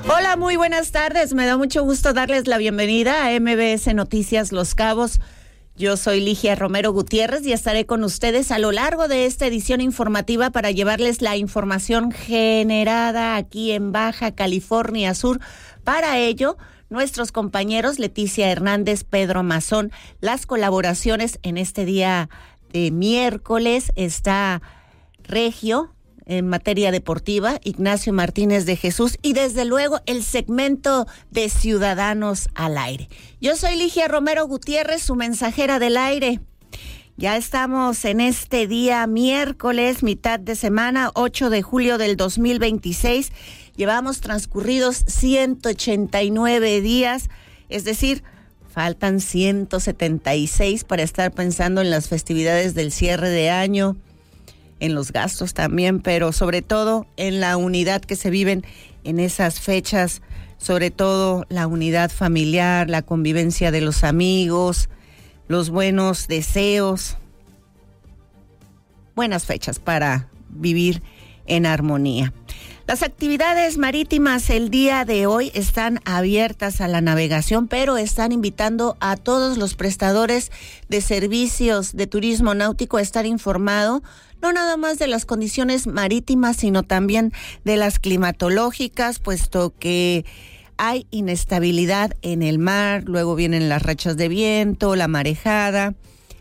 Hola, muy buenas tardes. Me da mucho gusto darles la bienvenida a MBS Noticias Los Cabos. Yo soy Ligia Romero Gutiérrez y estaré con ustedes a lo largo de esta edición informativa para llevarles la información generada aquí en Baja California Sur. Para ello, nuestros compañeros Leticia Hernández, Pedro Mazón, las colaboraciones en este día de miércoles está Regio en materia deportiva, Ignacio Martínez de Jesús y desde luego el segmento de Ciudadanos al Aire. Yo soy Ligia Romero Gutiérrez, su mensajera del aire. Ya estamos en este día miércoles, mitad de semana, 8 de julio del 2026. Llevamos transcurridos 189 días, es decir, faltan 176 para estar pensando en las festividades del cierre de año, en los gastos también, pero sobre todo en la unidad que se viven en esas fechas, sobre todo la unidad familiar, la convivencia de los amigos, los buenos deseos, buenas fechas para vivir en armonía. Las actividades marítimas el día de hoy están abiertas a la navegación, pero están invitando a todos los prestadores de servicios de turismo náutico a estar informado, no nada más de las condiciones marítimas, sino también de las climatológicas, puesto que hay inestabilidad en el mar, luego vienen las rachas de viento, la marejada.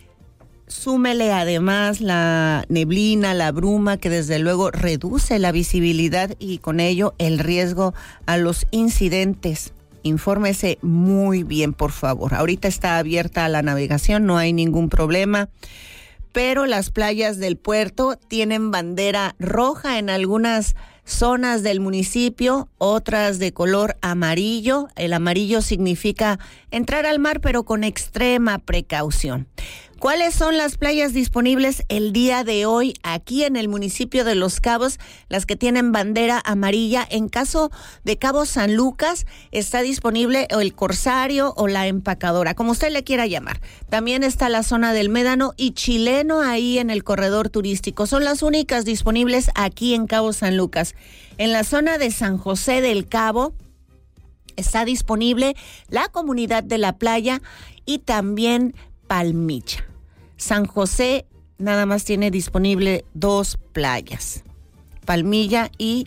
Súmele además la neblina, la bruma, que desde luego reduce la visibilidad y con ello el riesgo a los incidentes. Infórmese muy bien, por favor. Ahorita está abierta la navegación, no hay ningún problema, pero las playas del puerto tienen bandera roja en algunas zonas del municipio, otras de color amarillo. El amarillo significa entrar al mar, pero con extrema precaución. ¿Cuáles son las playas disponibles el día de hoy aquí en el municipio de Los Cabos? Las que tienen bandera amarilla. En caso de Cabo San Lucas, está disponible el Corsario o la Empacadora, como usted le quiera llamar. También está la zona del Médano y Chileno ahí en el corredor turístico. Son las únicas disponibles aquí en Cabo San Lucas. En la zona de San José del Cabo está disponible la Comunidad de la Playa y también Palmilla. San José nada más tiene disponible 2 playas, Palmilla y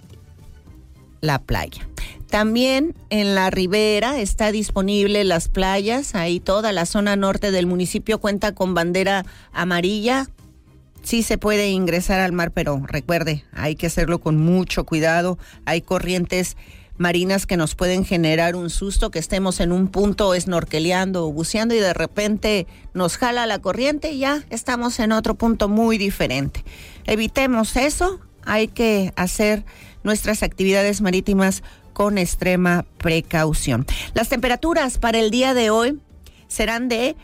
La Playa. También en la Ribera está disponible las playas, ahí toda la zona norte del municipio cuenta con bandera amarilla. Sí se puede ingresar al mar, pero recuerde, hay que hacerlo con mucho cuidado. Hay corrientes marinas que nos pueden generar un susto, que estemos en un punto snorkeleando o buceando y de repente nos jala la corriente y ya estamos en otro punto muy diferente. Evitemos eso, hay que hacer nuestras actividades marítimas con extrema precaución. Las temperaturas para el día de hoy serán de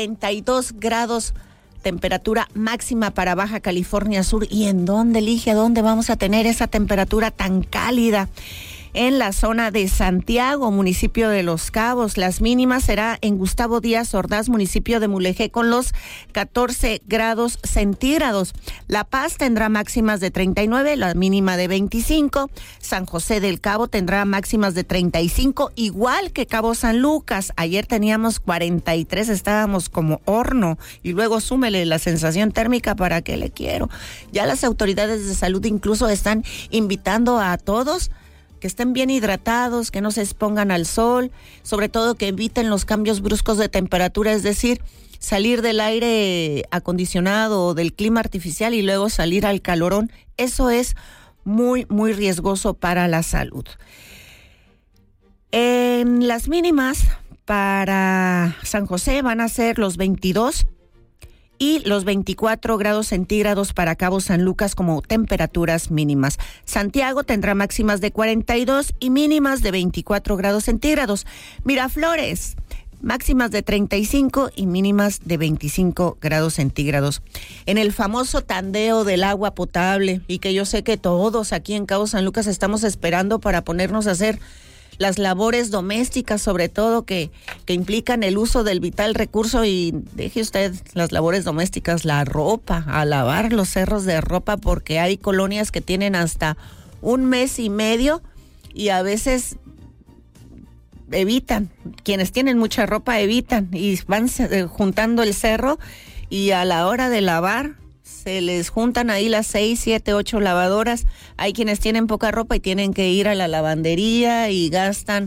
42 grados, temperatura máxima para Baja California Sur. ¿Y en dónde, Ligia, dónde vamos a tener esa temperatura tan cálida? En la zona de Santiago, municipio de Los Cabos. Las mínimas será en Gustavo Díaz Ordaz, municipio de Mulegé, con los 14 grados centígrados. La Paz tendrá máximas de 39, la mínima de 25. San José del Cabo tendrá máximas de 35, igual que Cabo San Lucas. Ayer teníamos 43, estábamos como horno. Y luego súmele la sensación térmica, ¿para qué le quiero? Ya las autoridades de salud incluso están invitando a todos que estén bien hidratados, que no se expongan al sol, sobre todo que eviten los cambios bruscos de temperatura, es decir, salir del aire acondicionado o del clima artificial y luego salir al calorón. Eso es muy, muy riesgoso para la salud. En las mínimas para San José van a ser los 22 y los 24 grados centígrados para Cabo San Lucas como temperaturas mínimas. Santiago tendrá máximas de 42 y mínimas de 24 grados centígrados. Miraflores, máximas de 35 y mínimas de 25 grados centígrados. En el famoso tandeo del agua potable, y que yo sé que todos aquí en Cabo San Lucas estamos esperando para ponernos a hacer las labores domésticas, sobre todo que implican el uso del vital recurso, y deje usted las labores domésticas, la ropa, a lavar los cerros de ropa, porque hay colonias que tienen hasta 1 mes y medio y a veces evitan, quienes tienen mucha ropa evitan y van juntando el cerro, y a la hora de lavar se les juntan ahí las 6, 7, 8 lavadoras. Hay quienes tienen poca ropa y tienen que ir a la lavandería y gastan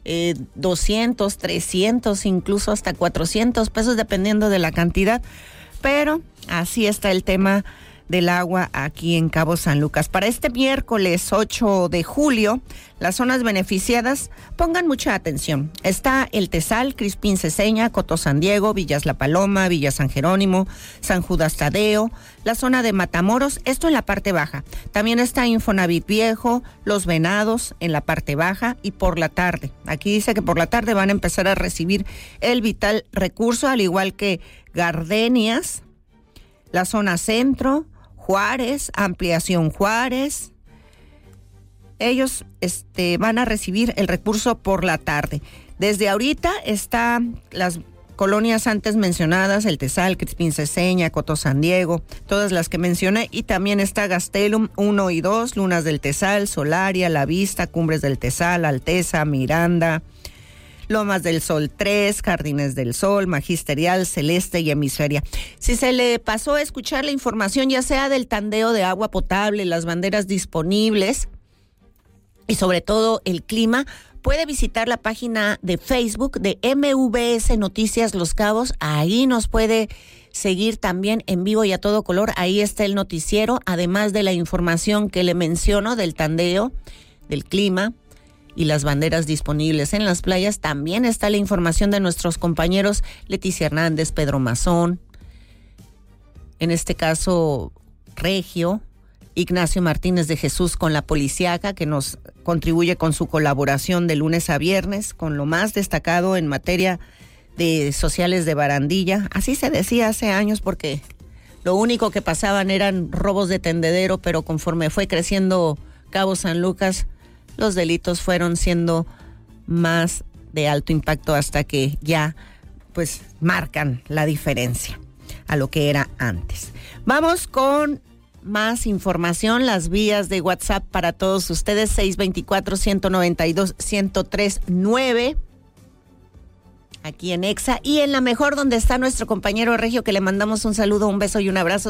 200, 300, incluso hasta 400 pesos dependiendo de la cantidad. Pero así está el tema del agua aquí en Cabo San Lucas. Para este miércoles 8 de julio, las zonas beneficiadas, pongan mucha atención. Está El Tezal, Crispín Ceseña, Coto San Diego, Villas La Paloma, Villa San Jerónimo, San Judas Tadeo, la zona de Matamoros, esto en la parte baja. También está Infonavit Viejo, Los Venados en la parte baja, y por la tarde. Aquí dice que por la tarde van a empezar a recibir el vital recurso, al igual que Gardenias, la zona centro, Juárez, Ampliación Juárez. Ellos van a recibir el recurso por la tarde. Desde ahorita están las colonias antes mencionadas, El Tezal, Crispín Ceseña, Coto San Diego, todas las que mencioné, y también está Gastelum 1 y 2, Lunas del Tezal, Solaria, La Vista, Cumbres del Tezal, Alteza, Miranda, Lomas del Sol 3, Jardines del Sol, Magisterial, Celeste y Hemisferia. Si se le pasó a escuchar la información, ya sea del tandeo de agua potable, las banderas disponibles y sobre todo el clima, puede visitar la página de Facebook de MVS Noticias Los Cabos. Ahí nos puede seguir también en vivo y a todo color. Ahí está el noticiero, además de la información que le menciono del tandeo, del clima y las banderas disponibles en las playas. También está la información de nuestros compañeros Leticia Hernández, Pedro Mazón, en este caso Regio, Ignacio Martínez de Jesús con la Policiaca, que nos contribuye con su colaboración de lunes a viernes con lo más destacado en materia de sociales de barandilla. Así se decía hace años, porque lo único que pasaban eran robos de tendedero, pero conforme fue creciendo Cabo San Lucas, los delitos fueron siendo más de alto impacto hasta que ya pues marcan la diferencia a lo que era antes. Vamos con más información, las vías de WhatsApp para todos ustedes, 624-192-1039, aquí en Exa, y en la mejor, donde está nuestro compañero Regio, que le mandamos un saludo, un beso y un abrazo,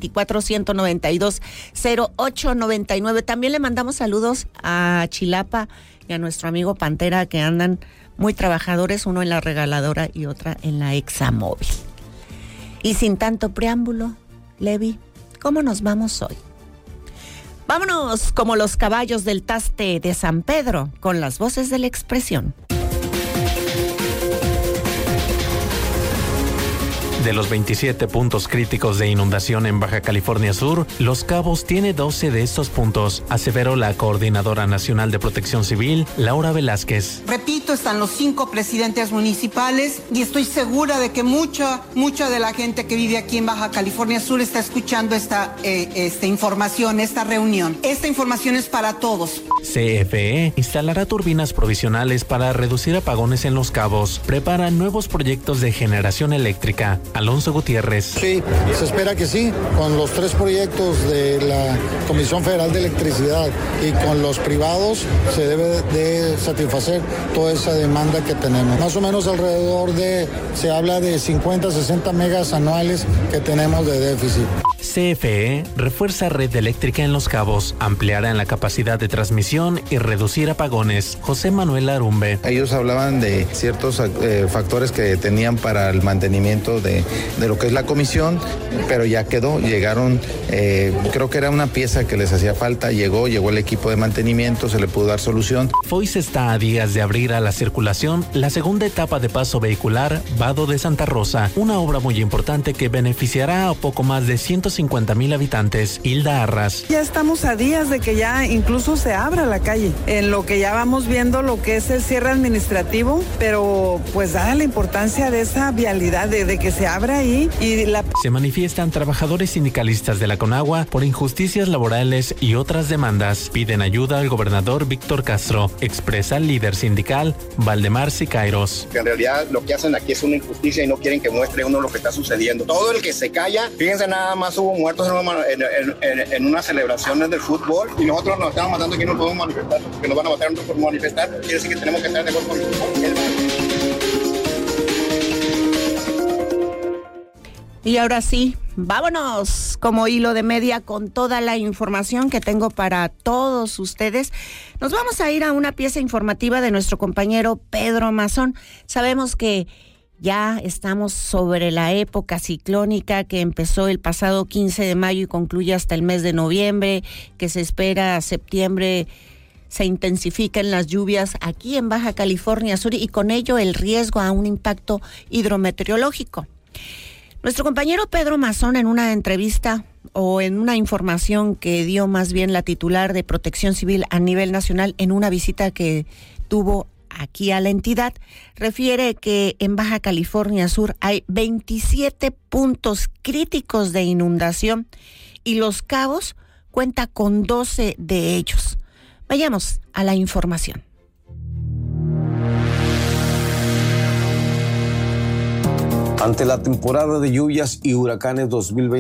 624-192-0899. También le mandamos saludos a Chilapa y a nuestro amigo Pantera, que andan muy trabajadores, uno en la regaladora y otra en la Exa Móvil. Y sin tanto preámbulo, Levi, ¿cómo nos vamos hoy? Vámonos como los caballos del Taste de San Pedro, con las voces de la expresión. De los 27 puntos críticos de inundación en Baja California Sur, Los Cabos tiene 12 de estos puntos, aseveró la Coordinadora Nacional de Protección Civil, Laura Velázquez. Repito, están los 5 presidentes municipales y estoy segura de que mucha de la gente que vive aquí en Baja California Sur está escuchando esta información, esta reunión. Esta información es para todos. CFE instalará turbinas provisionales para reducir apagones en Los Cabos. Preparan nuevos proyectos de generación eléctrica. Alonso Gutiérrez. Sí, se espera que sí, con los 3 proyectos de la Comisión Federal de Electricidad y con los privados se debe de satisfacer toda esa demanda que tenemos. Más o menos se habla de 50, 60 megas anuales que tenemos de déficit. CFE refuerza red eléctrica en Los Cabos, ampliará la capacidad de transmisión y reducir apagones. José Manuel Arumbe. Ellos hablaban de ciertos factores que tenían para el mantenimiento de lo que es la comisión, pero ya quedó, llegaron, creo que era una pieza que les hacía falta, llegó el equipo de mantenimiento, se le pudo dar solución. FOIS está a días de abrir a la circulación la segunda etapa de paso vehicular Vado de Santa Rosa, una obra muy importante que beneficiará a poco más de 150,000 habitantes. Hilda Arras. Ya estamos a días de que ya incluso se abra la calle, en lo que ya vamos viendo lo que es el cierre administrativo, pero pues dada la importancia de esa vialidad, de que se abra ahí. Se manifiestan trabajadores sindicalistas de la Conagua por injusticias laborales y otras demandas. Piden ayuda al gobernador Víctor Castro, expresa el líder sindical Valdemar Sicairos. En realidad lo que hacen aquí es una injusticia y no quieren que muestre uno lo que está sucediendo. Todo el que se calla, fíjense nada más, hubo hubo muertos en unas celebraciones del fútbol y nosotros nos estamos matando aquí, no podemos manifestar porque nos van a matar por manifestar. Quiere decir que tenemos que estar de acuerdo con el fútbol. Y ahora sí, vámonos como hilo de media con toda la información que tengo para todos ustedes. Nos vamos a ir a una pieza informativa de nuestro compañero Pedro Mazón. Sabemos que ya estamos sobre la época ciclónica que empezó el pasado 15 de mayo y concluye hasta el mes de noviembre, que se espera septiembre se intensifican las lluvias aquí en Baja California Sur y con ello el riesgo a un impacto hidrometeorológico. Nuestro compañero Pedro Mazón, en una entrevista o en una información que dio más bien la titular de Protección Civil a nivel nacional en una visita que tuvo aquí a la entidad, refiere que en Baja California Sur hay 27 puntos críticos de inundación y Los Cabos cuenta con 12 de ellos. Vayamos a la información. Ante la temporada de lluvias y huracanes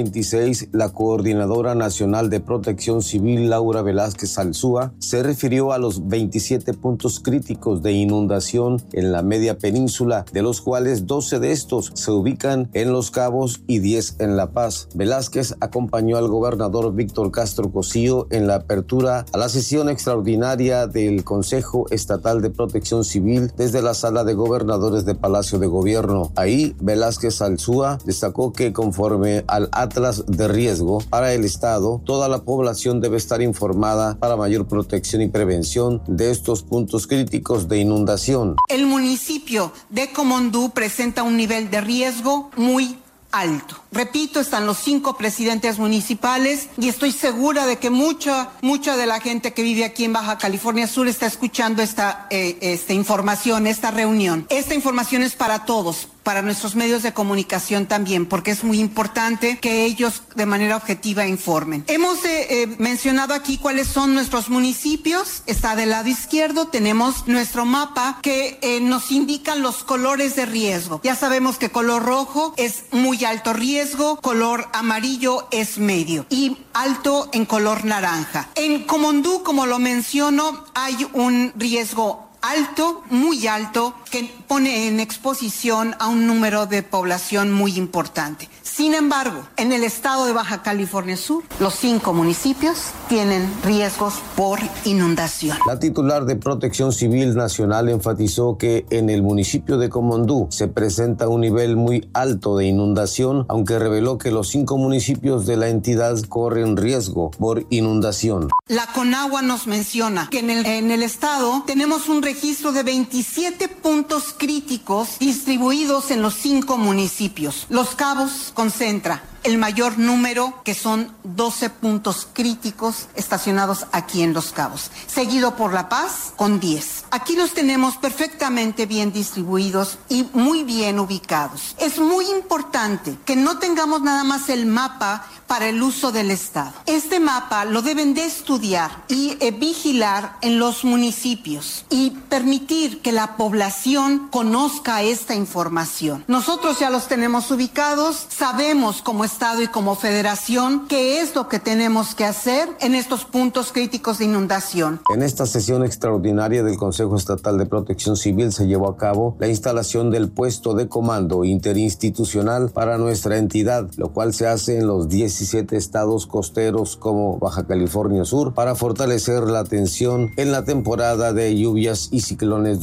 2026, la Coordinadora Nacional de Protección Civil, Laura Velázquez Alzúa, se refirió a los 27 puntos críticos de inundación en la media península, de los cuales 12 de estos se ubican en Los Cabos y 10 en La Paz. Velázquez acompañó al gobernador Víctor Castro Cosío en la apertura a la sesión extraordinaria del Consejo Estatal de Protección Civil desde la Sala de Gobernadores de Palacio de Gobierno. Ahí, Velázquez Alzúa destacó que conforme al Atlas de Riesgo para el Estado, toda la población debe estar informada para mayor protección y prevención de estos puntos críticos de inundación. El municipio de Comondú presenta un nivel de riesgo muy alto. Repito, están los 5 presidentes municipales y estoy segura de que mucha de la gente que vive aquí en Baja California Sur está escuchando esta información, esta reunión. Esta información es para todos, para nuestros medios de comunicación también, porque es muy importante que ellos de manera objetiva informen. Hemos mencionado aquí cuáles son nuestros municipios. Está del lado izquierdo, tenemos nuestro mapa que nos indican los colores de riesgo. Ya sabemos que color rojo es muy alto riesgo, color amarillo es medio y alto en color naranja. En Comondú, como lo menciono, hay un riesgo alto, muy alto, que pone en exposición a un número de población muy importante. Sin embargo, en el estado de Baja California Sur, los 5 municipios tienen riesgos por inundación. La titular de Protección Civil Nacional enfatizó que en el municipio de Comondú se presenta un nivel muy alto de inundación, aunque reveló que los 5 municipios de la entidad corren riesgo por inundación. La Conagua nos menciona que en el estado tenemos un registro de 27 puntos críticos distribuidos en los 5 municipios. Los Cabos concentra el mayor número, que son 12 puntos críticos estacionados aquí en Los Cabos, seguido por La Paz con 10. Aquí los tenemos perfectamente bien distribuidos y muy bien ubicados. Es muy importante que no tengamos nada más el mapa para el uso del Estado. Este mapa lo deben de estudiar y vigilar en los municipios y permitir que la población conozca esta información. Nosotros ya los tenemos ubicados, sabemos como Estado y como Federación qué es lo que tenemos que hacer en estos puntos críticos de inundación. En esta sesión extraordinaria del Consejo Estatal de Protección Civil se llevó a cabo la instalación del puesto de comando interinstitucional para nuestra entidad, lo cual se hace en los 17 estados costeros como Baja California Sur para fortalecer la atención en la temporada de lluvias y ciclones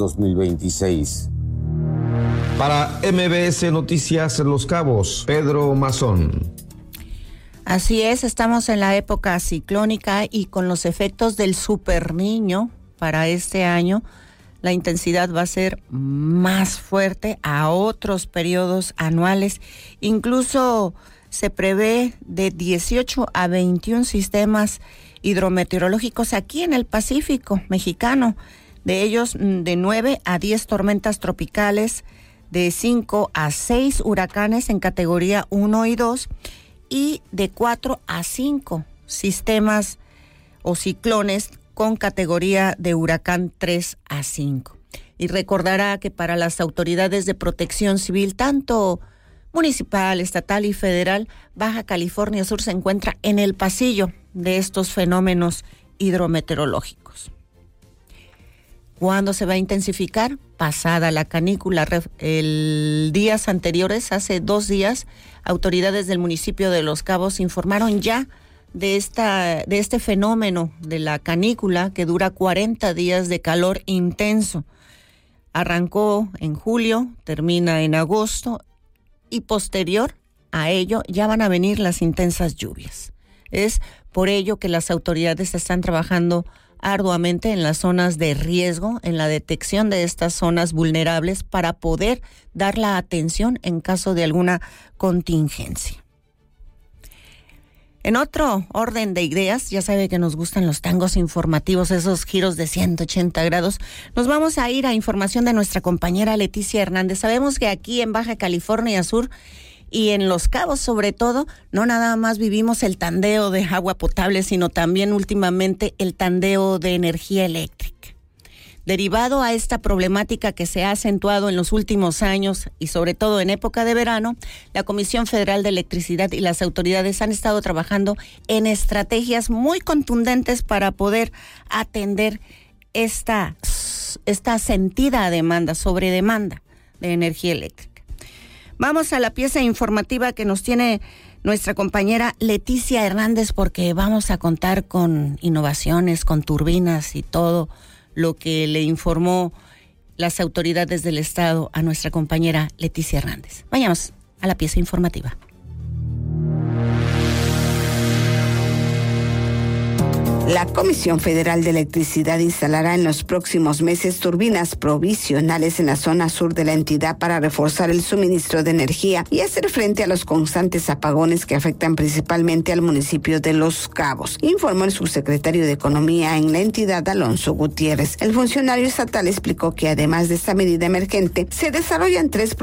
2026. Para MBS Noticias en Los Cabos, Pedro Mazón. Así es, estamos en la época ciclónica y con los efectos del Super Niño para este año, la intensidad va a ser más fuerte a otros periodos anuales. Incluso se prevé de 18 a 21 sistemas hidrometeorológicos aquí en el Pacífico mexicano. De ellos, de 9 a 10 tormentas tropicales, de 5 a 6 huracanes en categoría 1 y 2 y de 4 a 5 sistemas o ciclones con categoría de huracán 3 a 5. Y recordará que para las autoridades de protección civil, tanto municipal, estatal y federal, Baja California Sur se encuentra en el pasillo de estos fenómenos hidrometeorológicos. ¿Cuándo se va a intensificar? Pasada la canícula. Días anteriores, hace 2 días, autoridades del municipio de Los Cabos informaron ya de este fenómeno de la canícula que dura 40 días de calor intenso. Arrancó en julio, termina en agosto y posterior a ello ya van a venir las intensas lluvias. Es por ello que las autoridades están trabajando arduamente en las zonas de riesgo, en la detección de estas zonas vulnerables para poder dar la atención en caso de alguna contingencia. En otro orden de ideas, ya sabe que nos gustan los tangos informativos, esos giros de 180 grados. Nos vamos a ir a información de nuestra compañera Leticia Hernández. Sabemos que aquí en Baja California Sur y en Los Cabos, sobre todo, no nada más vivimos el tandeo de agua potable, sino también últimamente el tandeo de energía eléctrica. Derivado a esta problemática que se ha acentuado en los últimos años y sobre todo en época de verano, la Comisión Federal de Electricidad y las autoridades han estado trabajando en estrategias muy contundentes para poder atender esta sentida demanda, sobredemanda de energía eléctrica. Vamos a la pieza informativa que nos tiene nuestra compañera Leticia Hernández, porque vamos a contar con innovaciones, con turbinas y todo lo que le informó las autoridades del estado a nuestra compañera Leticia Hernández. Vayamos a la pieza informativa. La Comisión Federal de Electricidad instalará en los próximos meses turbinas provisionales en la zona sur de la entidad para reforzar el suministro de energía y hacer frente a los constantes apagones que afectan principalmente al municipio de Los Cabos, informó el subsecretario de Economía en la entidad, Alonso Gutiérrez. El funcionario estatal explicó que además de esta medida emergente, se desarrollan 3